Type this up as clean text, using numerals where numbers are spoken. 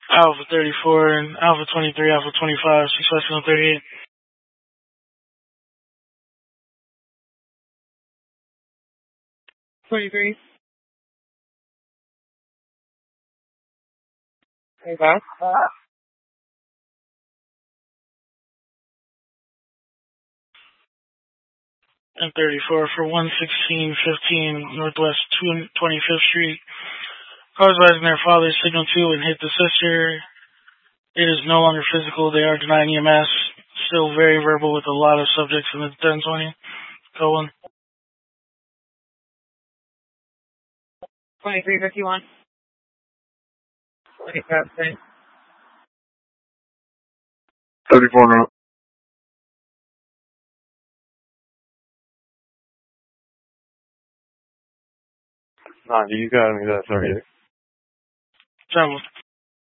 Alpha 34 and Alpha 23, Alpha 25, successful on 38. 23. Okay. And 34 for 11615 Northwest 25th Street. Cars rising their father signal 2 and hit the sister. It is no longer physical. They are denying EMS. Still very verbal with a lot of subjects in the 1020. Go on. 2351. Okay, thanks. 34 now. Nah, you got me that 38. Travel.